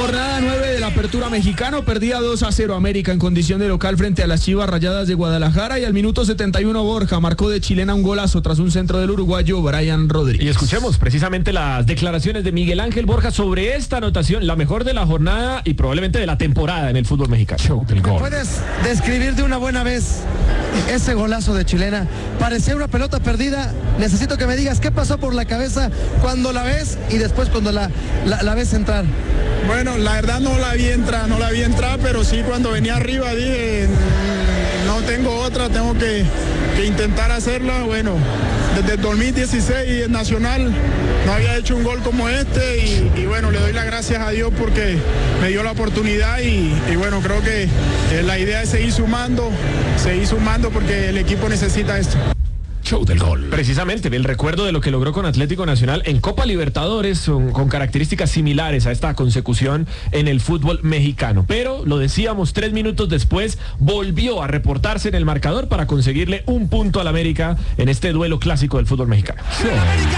Jornada 9 de la Apertura Mexicano, perdía 2-0 América en condición de local frente a las Chivas Rayadas de Guadalajara, y al minuto 71 Borja marcó de chilena un golazo tras un centro del uruguayo Brian Rodríguez. Y escuchemos precisamente las declaraciones de Miguel Ángel Borja sobre esta anotación, la mejor de la jornada y probablemente de la temporada en el fútbol mexicano. ¿Me puedes describir de una buena vez ese golazo de chilena? Parecía una pelota perdida. Necesito que me digas qué pasó por la cabeza cuando la ves y después cuando la ves entrar. Bueno, la verdad no la vi entrar, pero sí cuando venía arriba dije, no tengo otra, tengo que intentar hacerla. Bueno, desde el 2016 en Nacional no había hecho un gol como este y bueno, le doy las gracias a Dios porque me dio la oportunidad y bueno, creo que la idea es seguir sumando porque el equipo necesita esto. Show del gol. Precisamente, el recuerdo de lo que logró con Atlético Nacional en Copa Libertadores con características similares a esta consecución en el fútbol mexicano. Pero, lo decíamos, 3 minutos después, volvió a reportarse en el marcador para conseguirle un punto al América en este duelo clásico del fútbol mexicano.